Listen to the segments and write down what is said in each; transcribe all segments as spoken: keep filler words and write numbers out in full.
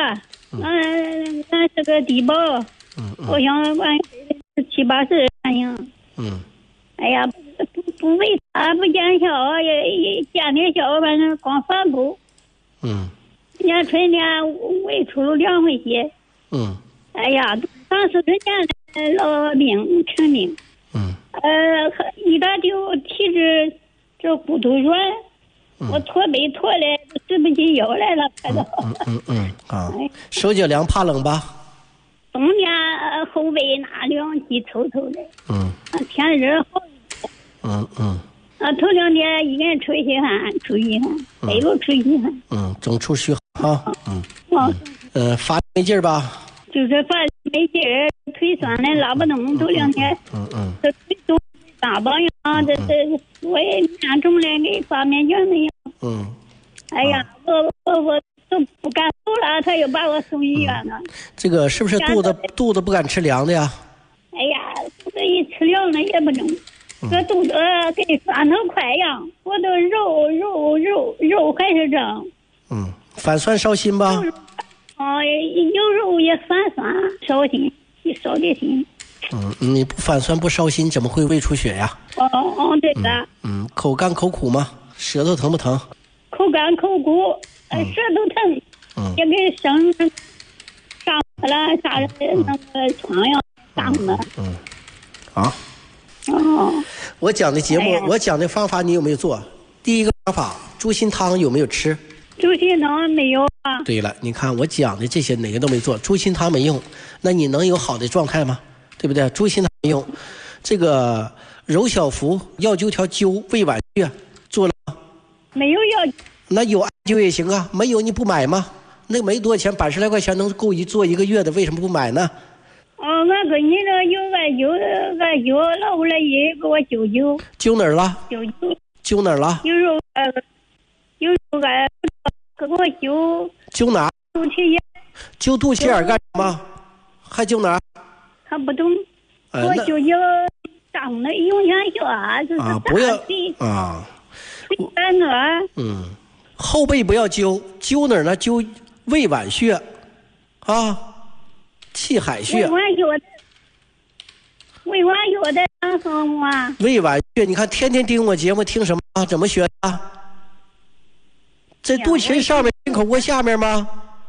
嗯，咱是个低保， 嗯嗯， 我想管七八十反正， 嗯， 哎呀，不不为啥不见效，也也见点效，反正光反复。 嗯， 年春天胃出了两回血。 嗯， 哎呀，三四十年老病成病。 嗯， 呃，一打就体质这骨头软， 嗯、 我驼背驼的直不起腰来了，快都。 嗯嗯嗯啊，手脚凉怕冷吧？ 冬天后背那凉气抽抽的。 嗯。 天热好一点。 嗯嗯。 啊，头两天一个人出虚汗，出虚汗，背后出虚汗。 嗯，总出虚汗啊。嗯。 哦。 呃，发没劲儿吧？ 就是发没劲儿，腿酸的拉不动，头两天。 嗯嗯。 这腿都大包样，这这我也面肿的，给发面巾没有。 嗯。 哎呀，我我我都不敢走了，他又把我送医院了。 这个是不是肚子肚子不敢吃凉的呀？ 哎呀，这一吃凉了也不中，这肚子跟酸头块一样，我都肉肉肉肉还是胀。 嗯，反酸烧心吧？ 哦，有肉也反酸烧心，烧的心。 嗯，你不反酸不烧心，怎么会胃出血呀？ 哦哦，对的。 嗯，嗯口干口苦吗？舌头疼不疼？ 口干口苦，呃，舌头疼， 嗯， 也给生上了啥那个疮呀，啥的。 嗯，啊。 哦。 我讲的节目， 哎、 我讲的方法你有没有做？第一个方法，猪心汤有没有吃？ 猪心汤没有啊。 对了，你看我讲的这些哪个都没做，猪心汤没用，那你能有好的状态吗？对不对？猪心汤没用，这个柔小福药灸条灸胃脘穴做了吗？ 没有药。 那有艾灸也行啊，没有你不买吗？那没多少钱，百十来块钱能够一做一个月的，为什么不买呢？ 哦，俺跟你这有艾灸，艾灸老五来也给我灸灸。 灸哪儿了？ 灸灸。 灸哪儿了？ 有肉呃，有肉艾给我灸。 灸哪儿？ 肚脐眼。 灸肚脐眼干什么？还灸哪儿？ 他不懂。 哎、 我灸灸上的涌泉穴啊，就是啊，不要啊。 三个。嗯，后背不要灸，灸哪儿呢？灸胃脘穴，啊，气海穴。 胃脘穴的，胃脘穴的当什么啊？ 胃脘穴，你看天天听我节目，听什么啊？怎么学的？在肚脐上面，心口窝下面吗？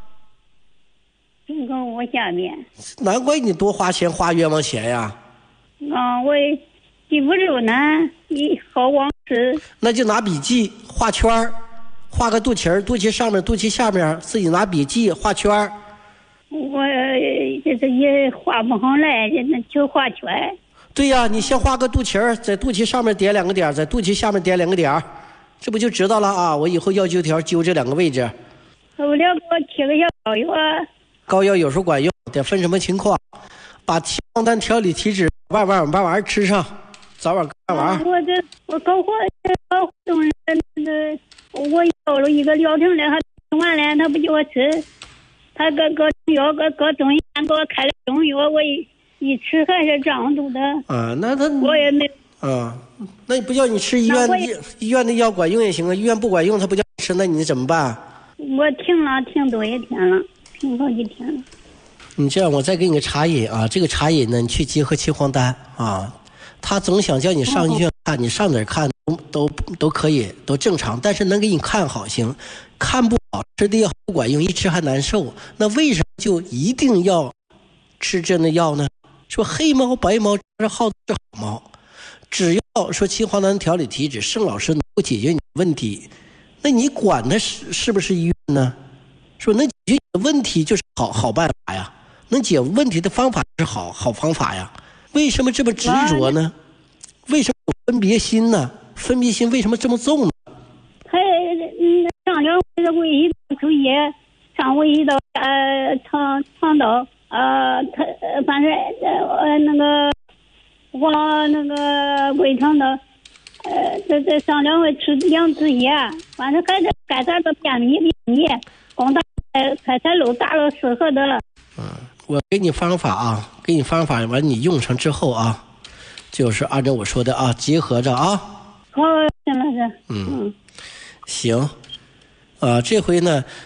心口窝下面。 难怪你多花钱，花冤枉钱呀！ 啊，我记不住呢，你好忘事。 那就拿笔记画圈儿，画个肚脐儿，肚脐上面、肚脐下面，自己拿笔记画圈儿。 我这这也画不上来，那就画圈。 对呀、啊，你先画个肚脐儿，在肚脐上面点两个点，在肚脐下面点两个点，这不就知道了啊？我以后药灸条灸这两个位置。 我了给我贴个小膏药。 膏药有时候管用，得分什么情况。把气黄丹调理体质，慢慢慢慢吃上，早晚干完。 我这我搞活搞活动人，那我要了一个疗程了，还吃完了，他不叫我吃，他搁搁药搁搁中医院给我开了中药，我一一吃还是胀肚的。 啊，那他我也没啊，那你不叫你吃医院医医院的药管用也行啊，医院不管用他不叫你吃，那你怎么办？ 我停了，停多少天了，停好几天了。 你这样，我再给你个茶饮啊，这个茶饮呢，你去结合七黄丹啊，他总想叫你上医院看，你上哪儿看都都都可以，都正常，但是能给你看好行，看不好吃的药不管用，一吃还难受，那为什么就一定要吃这样的药呢？说黑猫白猫是好是好猫，只要说七黄丹调理体质，盛老师能够解决你的问题，那你管他是是不是医院呢？说能解决你的问题就是好好办法呀，能解决问题的方法是好好方法呀。为什么这么执着呢？为什么有分别心呢？分别心为什么这么重呢？ 还嗯上了胃胰岛注意，上胃胰岛呃肠肠道呃他反正呃那个往那个胃肠道呃这这上两回吃两次药，反正还是该咋个便秘便秘，光打开塞露打了适合的了。 嗯，我给你方法啊，给你方法完你用上之后啊，就是按照我说的啊，结合着啊。 好，行了是。 嗯，行。啊，这回呢，呃，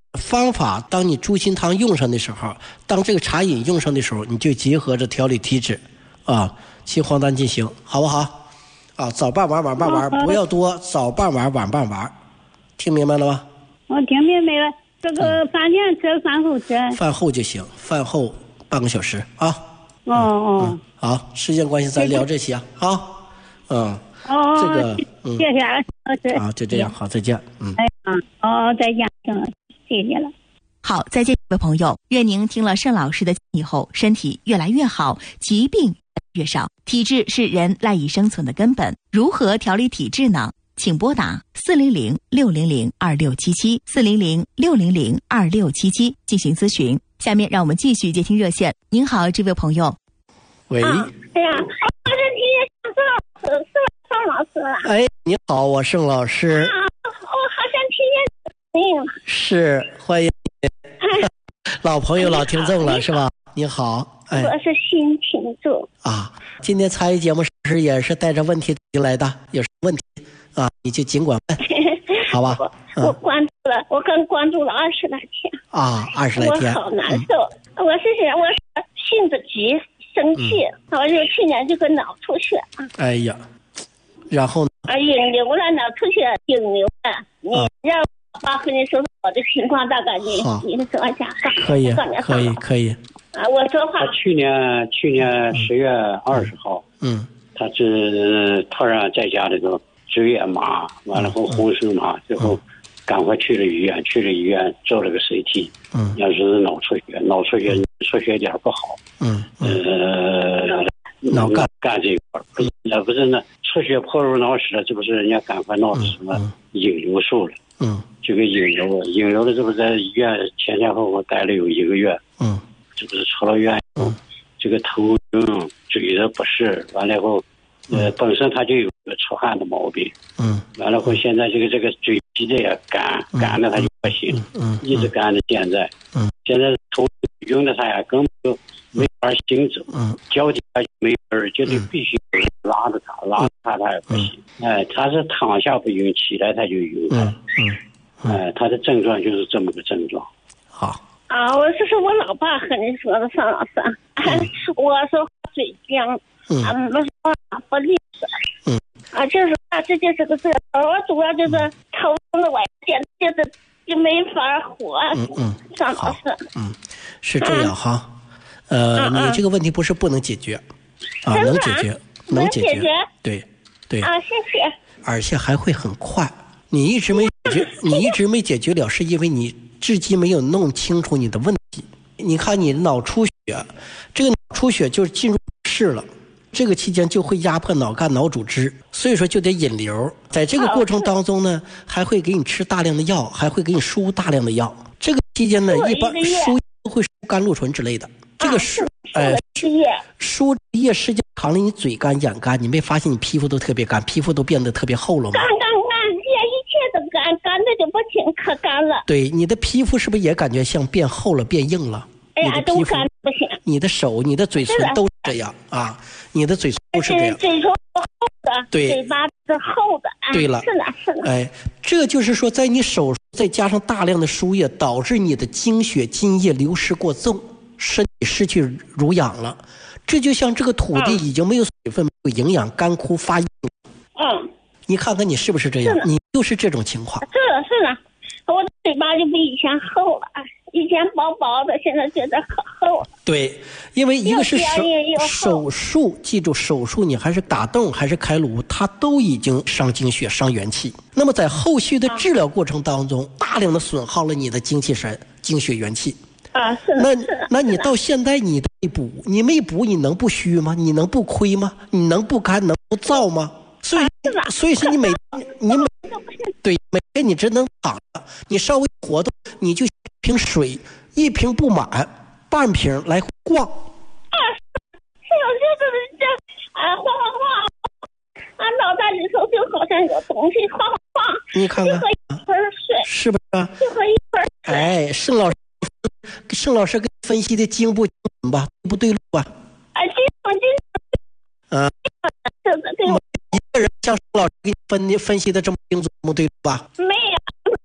方法，当你猪心汤用上的时候，当这个茶饮用上的时候，你就结合着调理体质，啊，青黄丹进行，好不好？啊，早半碗，晚半碗，不要多，早半碗，晚半碗，听明白了吗？ 我听明白了。这个饭前吃，饭后吃。 饭后就行，饭后半个小时啊。 哦哦、 嗯。好，时间关系，咱聊这些啊。好，嗯。 哦。 这个， 嗯。谢谢老师。 啊，就这样，好，再见。嗯。 哎啊，哦，再见，行了，谢谢了。 好，再见，各位朋友。愿您听了盛老师的建议后，身体越来越好，疾病越少。体质是人赖以生存的根本。如何调理体质呢？请拨打四零零六零零二六七七四零零六零零二六七七进行咨询。下面让我们继续接听热线。您好，这位朋友。 喂。 啊、哎呀，我是听见盛老师，是吧？盛老师。 哎，你好，我盛老师。 啊，我好像听见声音了。 是，欢迎你。哎、老朋友、老听众了，是吧？你好，哎， 我是新听众啊。今天参与节目时也是带着问题进来的，有什么问题啊？你就尽管问，好吧？ 我, 我关注了，我刚关注了二十来天啊，二十来天， 我好难受。嗯、我是想，我是性子急，生气，嗯、我就去年就个脑出血。 哎呀，然后呢？ 啊，引流了，脑出血引流了。你让我爸和你说说我的情况，大概你你的说一下。 可以，可以，可以。 啊，我说话。 他去年去年十月二十号， 嗯， 他是突然在家里头嘴也麻，完了后浑身麻，最后赶快去了医院，去了医院做了个 C T， 嗯，要是脑出血，脑出血出血点不好， 嗯， 呃， 脑干干这一块不是那不是那出血破入脑室了，这不是人家赶快闹什么引流术了， 嗯， 这个引流引流的，这不在医院前前后后待了有一个月， 嗯。 这不是出了院以后，这个头晕、嘴的不适，完了以后，呃，本身他就有个出汗的毛病， 嗯， 完了后现在这个这个嘴皮子也干，干的他就不行， 嗯， 一直干到现在，嗯，现在头晕的他呀根本就没法行走，嗯，脚底下没人，就得必须拉着他，拉着他他也不行，哎，他是躺下不晕，起来他就晕， 嗯嗯，哎，他的症状就是这么个症状， 好。 啊，我是说我老爸和你说的，尚老师，嗯、我说嘴僵，嗯，啊，我说话不利索， 嗯， 啊，就是啊，这就是个事，我主要就是头疼的，我现在就是就没法活， 嗯嗯， 尚老师， 嗯，是这样哈，嗯、呃、嗯，你这个问题不是不能解决，啊，能解决，能解决，对对， 啊，谢谢， 而且还会很快，你一直没解决，你一直没解决了，是因为你至今没有弄清楚你的问题。你看你脑出血，这个脑出血就是进入室了，这个期间就会压迫脑干脑组织，所以说就得引流。在这个过程当中呢，还会给你吃大量的药，还会给你输大量的药。这个期间呢，一般输都会输甘露醇之类的。这个输，哎，输液时间长了，你嘴干眼干，你没发现你皮肤都特别干，皮肤都变得特别厚了吗？ 干干干，一切都干，干的就不行，可干了。 对，你的皮肤是不是也感觉像变厚了、变硬了？ 哎呀，都干不行。 你的手、你的嘴唇都是这样啊，你的嘴唇都是这样。 嘴唇厚的， 对， 嘴巴是厚的。 对了， 是的，是的。 哎，这就是说，在你手再加上大量的输液，导致你的精血、津液流失过重，身体失去濡养了。这就像这个土地已经没有水分、没有营养，干枯发硬。 嗯。 你看看你是不是这样？你就是这种情况。 是的，是的，我的嘴巴就比以前厚了，以前薄薄的，现在觉得可厚了。 对，因为一个是手手术，记住手术你还是打洞还是开颅，它都已经伤精血、伤元气。那么在后续的治疗过程当中，啊、大量的损耗了你的精气神、精血元气。 啊，是的。 那那你到现在你没补，你没补，你能不虚吗？你能不亏吗？你能不干能不燥吗？所以，所以是你每你每对每天你只能躺着，你稍微活动，你就一瓶水，一瓶不满，半瓶来逛。 啊，是有就是这啊晃晃晃，啊脑袋里头就好像有东西晃晃晃。 你看看， 就喝一盆水， 是不是啊？ 就喝一盆水。 哎，盛老师，盛老师给你分析的经不经吧？不对路吧？ 啊，经不经？ 啊， 这个对我。 一个人像盛老师给你分分析的这么清楚，对吧？ 没有，没有。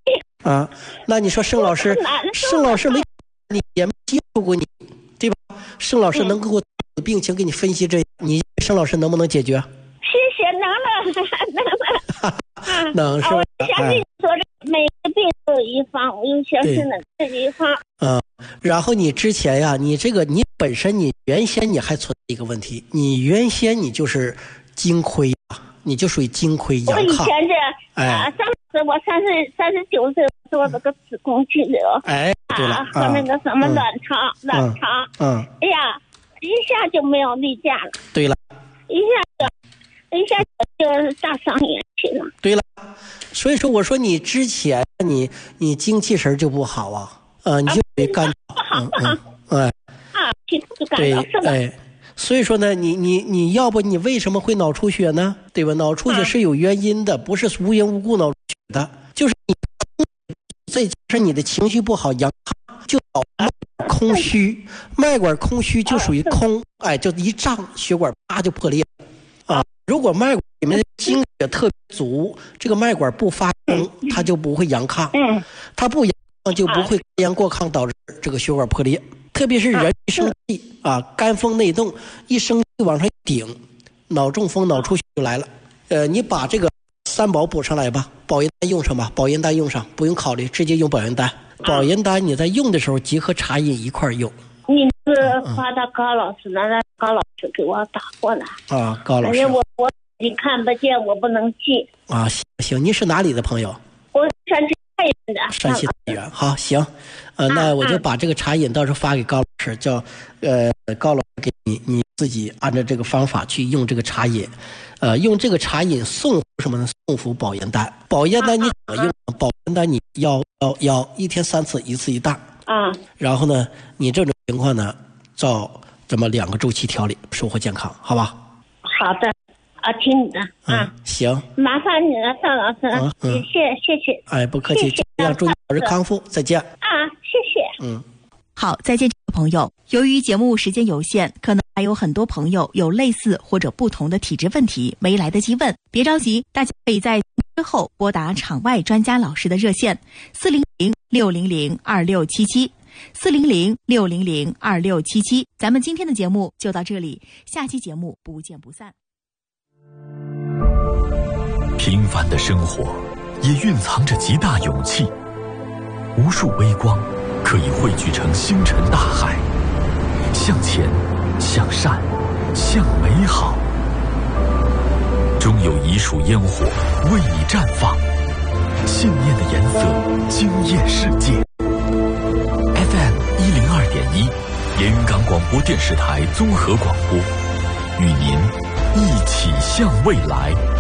啊，那你说盛老师，盛老师没你也没接触过你，对吧？盛老师能够病情给你分析这，你盛老师能不能解决？ 谢谢，能了，能了， 能是吧？ 我相信说的每个病都有一方，有些是能治一方。 嗯，然后你之前呀，你这个你本身你原先你还存在一个问题，你原先你就是金亏啊，你就属于金亏阳亢。 我以前这， 哎， 啊，上次我三十三十九岁做这个子宫肌瘤， 哎，对了， 啊，和那个什么卵巢，卵巢， 嗯， 哎呀，一下就没有例假了。 对了， 一下就，一下就大伤元气了。 对了，所以说我说你之前你你精气神就不好啊，呃，你就得干不好， 嗯嗯，哎， 啊，脾气就干对， 燥，是的。 哎。所以说呢，你你你要不你为什么会脑出血呢？对吧？脑出血是有原因的，不是无缘无故脑出血的，就是你再加上你的情绪不好，阳亢就导致空虚，脉管空虚就属于空，哎，就一胀，血管啪就破裂啊。如果脉管里面的精血特别足，这个脉管不发生，它就不会阳亢，它不阳亢就不会肝阳过亢导致这个血管破裂。特别是人一生气啊，肝风内动，一生气往上顶，脑中风、脑出血就来了。呃，你把这个三宝补上来吧，保元丹用上吧，保元丹用上，不用考虑，直接用保元丹。保元丹你在用的时候，结合茶饮一块用。 你是发到高老师那，让高老师给我打过来。啊， 高老师。 因为我我你看不见，我不能记。 啊，行行，您是哪里的朋友？ 我山西太原的。 山西太原，好，行。呃，那我就把这个茶饮到时候发给高老师，叫呃高老师给你，你自己按照这个方法去用这个茶饮，呃，用这个茶饮送什么呢？送服保元丹。保元丹你怎么用？保元丹你要要要一天三次，一次一袋啊。然后呢，你这种情况呢，照这么两个周期调理，收获健康，好吧？ 好的。啊，听你的啊、嗯， 行， 麻烦你了，邵老师，啊嗯、谢谢谢。 哎，不客气，尽量祝你早日康复，再见。 啊，谢谢。 嗯， 好，再见，朋友。由于节目时间有限，可能还有很多朋友有类似或者不同的体质问题没来得及问，别着急，大家可以在之后拨打场外专家老师的热线四零零六零零二六七七。四零零六零零二六七七，咱们今天的节目就到这里，下期节目不见不散。 平凡的生活也蕴藏着极大勇气，无数微光可以汇聚成星辰大海，向前，向善，向美好。终有一束烟火为你绽放，信念的颜色惊艳世界。F M 一零二点一，连云港广播电视台综合广播，与您一起向未来。